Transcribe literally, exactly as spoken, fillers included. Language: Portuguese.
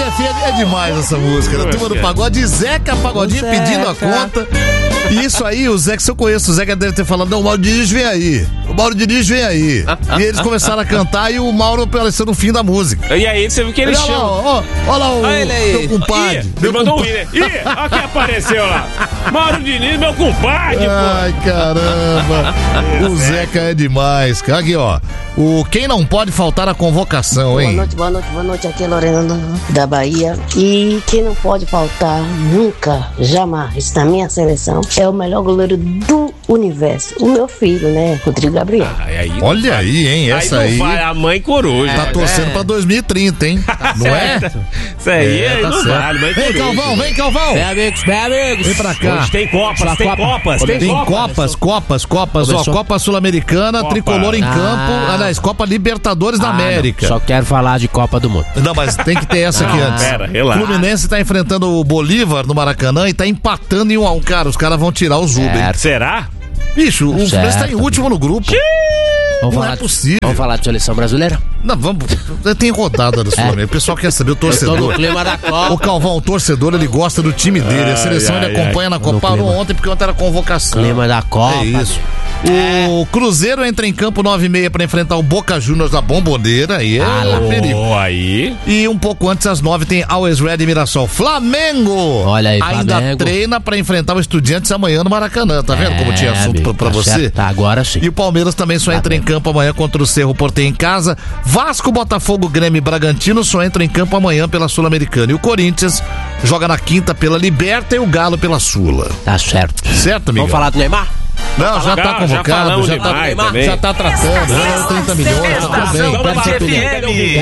F é, é demais essa música, né? Turma do Pagode, Zeca Pagodinho Zeca. pedindo a conta. E isso aí, o Zeca, se eu conheço, o Zeca deve ter falado, não, o Mauro Diniz vem aí. O Mauro Diniz vem aí. E eles começaram a cantar e o Mauro apareceu no fim da música. E aí você viu que ele Olha lá, chama. ó, ó, olha lá o Olha ele aí. meu compadre. Ih, Meu me mandou um compadre. ih, né? Ih, olha quem apareceu lá. Mauro Diniz, meu compadre, pô. Ai, caramba. O Zeca é demais, cara. Aqui, ó. O Quem Não Pode Faltar a Convocação, Boa hein? noite, boa noite, boa noite. Aqui é Lorena da Bahia. E quem não pode faltar nunca, jamais, na minha seleção, é o melhor goleiro do universo. O meu filho, né? Rodrigo Gabriel. Aí, aí, Olha aí, hein? Essa aí. aí Não vai, a mãe coruja. tá torcendo é. pra dois mil e trinta, hein? Não é? Isso aí, É, aí tá não certo. vale, mãe Vem, coruja. Calvão, vem, Calvão. Bem, amigos, bem, amigos. Vem pra cá. Hoje tem copas, tem Copa. copas, tem, Tem copas. copas, copas, copas, ó, Começou. Copa Sul-Americana, Copa. Tricolor em Ah. campo, aliás, Copa Libertadores da Ah, América. não, só quero falar de Copa do Mundo. Não, mas tem que ter essa aqui Não, antes. pera, O relaxa. Fluminense tá enfrentando o Bolívar no Maracanã e tá empatando em um a um. Cara, os caras vão tirar o Zuba, hein? Certo. Será? Bicho, o Fluminense tá em Certo. último no grupo. Vamos Não falar é de- possível. Vamos falar de seleção brasileira? Não, vamos. Tem rodada do Sul-Americana. O pessoal quer saber o Eu tô no torcedor. clima da Copa. O Calvão, o torcedor, ele gosta do time dele. A seleção ai, ele ai. acompanha na No Copa. Parou clima. ontem porque ontem era convocação. Clima da Copa. É isso. O Cruzeiro entra em campo nove e meia pra enfrentar o Boca Juniors da Bomboneira. Aí é Ah, lá. perigo. Oh, aí. E um pouco antes, às nove, tem Always Ready Mirassol. Flamengo! Olha aí, Ainda Flamengo. treina pra enfrentar o Estudiantes amanhã no Maracanã. Tá vendo como tinha assunto pra, pra tá você? certo, tá, agora sim. E o Palmeiras também só Tá entra em bem. campo amanhã contra o Cerro Porteño em casa. Vasco, Botafogo, Grêmio e Bragantino só entra em campo amanhã pela Sul-Americana. E o Corinthians joga na quinta pela Liberta e o Galo pela Sula. Tá certo. Certo, amigo? Vamos falar do Neymar? Não, já tá Já convocado, falamos já tá, demais também. já tá tratando. Já trinta milhões, tá tudo bem. Vamos Perde para seu F M.